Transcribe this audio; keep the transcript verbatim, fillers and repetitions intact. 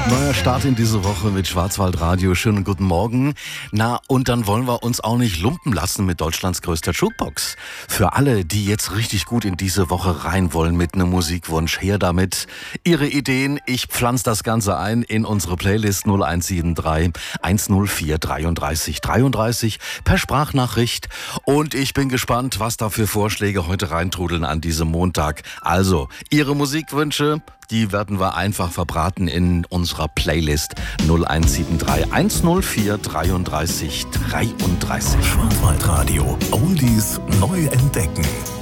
Neuer Start in diese Woche mit Schwarzwaldradio. Schönen guten Morgen. Na, und dann wollen wir uns auch nicht lumpen lassen mit Deutschlands größter Jukebox. Für alle, die jetzt richtig gut in diese Woche rein wollen mit einem Musikwunsch, her damit. Ihre Ideen, ich pflanze das Ganze ein in unsere Playlist null eins sieben drei eins null vier dreiunddreißig dreiunddreißig per Sprachnachricht. Und ich bin gespannt, was da für Vorschläge heute reintrudeln an diesem Montag. Also, Ihre Musikwünsche, die werden wir einfach verbraten in unserer Playlist null eins sieben drei eins null vier dreiunddreißig dreiunddreißig. Schwarzwaldradio. Oldies neu entdecken.